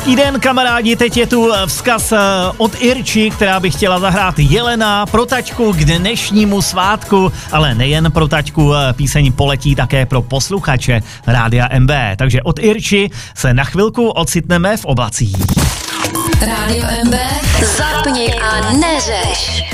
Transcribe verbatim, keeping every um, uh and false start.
Dobrý den, kamarádi, teď je tu vzkaz od Irči, která by chtěla zahrát Jelena pro taťku k dnešnímu svátku, ale nejen pro taťku, píseň poletí také pro posluchače Rádia M B. Takže od Irči se na chvilku ocitneme v oblacích. Rádio M B, zapni a neřeš.